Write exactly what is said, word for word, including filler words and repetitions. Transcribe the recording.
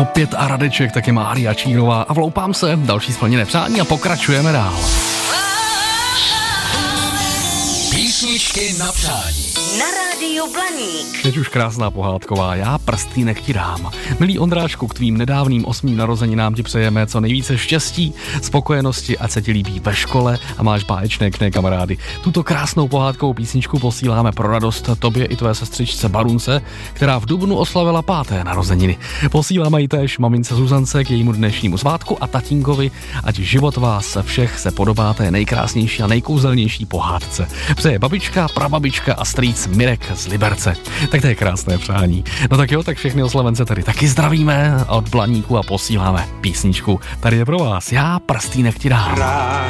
Opět a Radeček, taky Mária Čírová a Vloupám se, další splněné přání a pokračujeme dál. Písničky na přání. Na rádiu Blaník. Teď už krásná pohádková, já prstýnek ti dám. Milý Ondráčku, k tvým nedávným osmým narozeninám ti přejeme co nejvíce štěstí, spokojenosti, ať se ti líbí ve škole a máš báječné kné kamarády. Tuto krásnou pohádkovou písničku posíláme pro radost tobě i tvé sestřičce Barunce, která v dubnu oslavila páté narozeniny. Posíláme ji též mamince Zuzance k jejímu dnešnímu svátku a tatínkovi, ať život vás všech se podobá té nejkrásnější a nejkouzelnější pohádce. Přeje babička, prababička a strýc Mirek z Liberce. Tak to je krásné přání. No tak jo, tak všechny oslavence tady taky zdravíme od Blaníku a posíláme písničku. Tady je pro vás, já prstýnek ti dám.